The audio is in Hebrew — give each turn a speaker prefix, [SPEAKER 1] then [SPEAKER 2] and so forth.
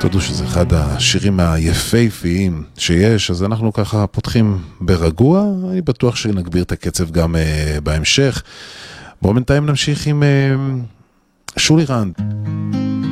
[SPEAKER 1] תודו שזה אחד השירים היפהפיים שיש, אז אנחנו ככה פותחים ברגוע, אני בטוח שנגביר את הקצב גם בהמשך. בואו בינתיים נמשיך עם שולי רנד.